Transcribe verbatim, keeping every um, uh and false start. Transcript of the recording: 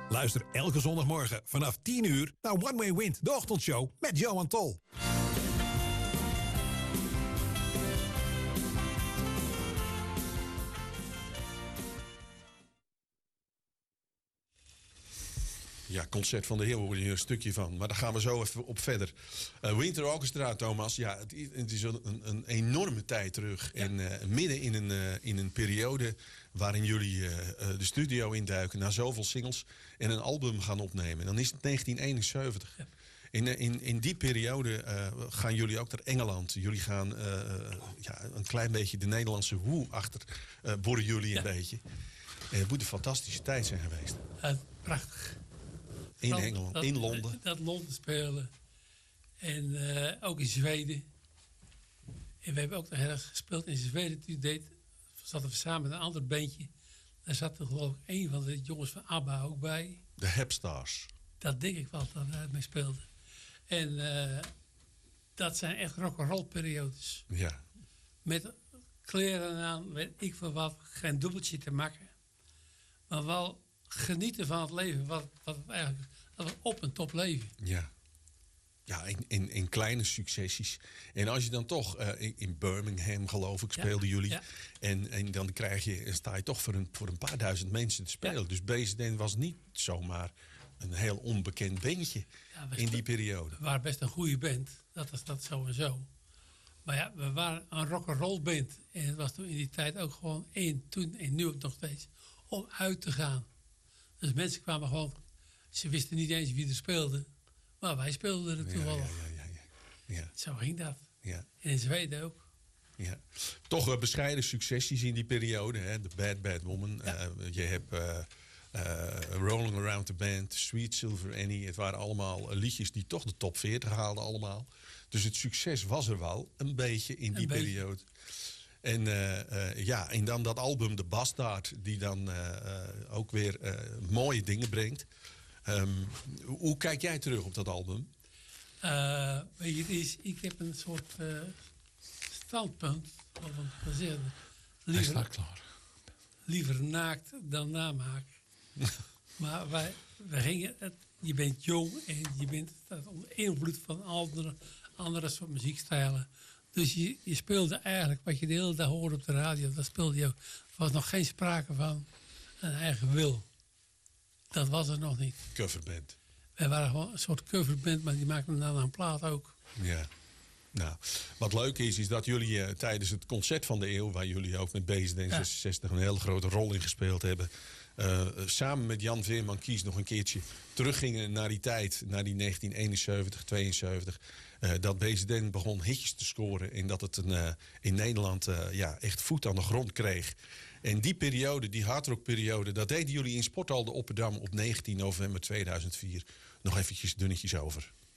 Luister elke zondagmorgen vanaf tien uur naar One Way Wind, de ochtendshow met Johan Tol. Ja, Concert van de Eeuw hoor je hier een stukje van. Maar daar gaan we zo even op verder. Uh, Winter Orchestra, Thomas. Ja, het, het is een, een enorme tijd terug. Ja. En uh, midden in een, uh, in een periode waarin jullie uh, uh, de studio induiken... na zoveel singles en een album gaan opnemen. Dan is het negentien eenenzeventig. Ja. In, in, in die periode uh, gaan jullie ook naar Engeland. Jullie gaan uh, ja, een klein beetje de Nederlandse woe achter. Uh, worden jullie een ja. beetje. En het moet een fantastische tijd zijn geweest. Uh, prachtig. In Engeland, dat, in Londen. Dat Londen spelen. En uh, ook in Zweden. En we hebben ook nog ergens gespeeld in Zweden. Toen deed, zaten we samen met een ander bandje. Daar zat er geloof ik een van de jongens van ABBA ook bij. De Hepstars. Dat denk ik wel, dat we mee speelden. En uh, dat zijn echt rock'n'roll periodes. Ja. Met kleren aan, weet ik veel wat. Geen dubbeltje te maken. Maar wel genieten van het leven. Wat, wat eigenlijk dat we op en top leven. Ja. Ja, in, in, in kleine successies. En als je dan toch uh, in, in Birmingham, geloof ik, speelden ja, jullie. Ja. En, en dan krijg je, sta je toch voor een, voor een paar duizend mensen te spelen. Ja. Dus B Z N was niet zomaar een heel onbekend bandje ja, in die periode. We waren best een goede band. Dat was dat zo en zo. Maar ja, we waren een rock'n'roll band. En het was toen in die tijd ook gewoon één, toen en nu ook nog steeds, om uit te gaan. Dus mensen kwamen gewoon, ze wisten niet eens wie er speelde. Maar wij speelden er toevallig. Ja, ja, ja, ja, ja. Zo ging dat. Ja. En in Zweden ook. Ja. Toch uh, bescheiden successies in die periode. Hè? The Bad Bad Woman. Ja. Uh, je hebt uh, uh, Rolling Around the Band, Sweet Silver Annie. Het waren allemaal liedjes die toch de top veertig haalden allemaal. Dus het succes was er wel een beetje in die periode. En, uh, uh, ja, en dan dat album The Bastard, die dan uh, uh, ook weer uh, mooie dingen brengt. Um, hoe kijk jij terug op dat album? Uh, weet je, het is, ik heb een soort uh, standpunt. Liever, Hij staat klaar. Liever naakt dan namaak. Maar wij, wij gingen, het, je bent jong en je bent onder invloed van andere, andere soort muziekstijlen. Dus je, je speelde eigenlijk wat je de hele dag hoorde op de radio. Dat speelde je ook. Er was nog geen sprake van een eigen wil. Dat was er nog niet. Coverband. Wij waren gewoon een soort coverband, maar die maakten dan een plaat ook. Ja. Nou, wat leuk is, is dat jullie uh, tijdens het Concert van de Eeuw, waar jullie ook met B Z N zesenzestig ja. een hele grote rol in gespeeld hebben, uh, samen met Jan Veerman Kies nog een keertje teruggingen naar die tijd, naar die negentien eenenzeventig, tweeënzeventig. Uh, dat B Z N begon hitjes te scoren en dat het een, uh, in Nederland uh, ja, echt voet aan de grond kreeg. En die periode, die hardrockperiode, dat deden jullie in Sporthal de Opperdam op negentien november tweeduizend vier nog eventjes dunnetjes over.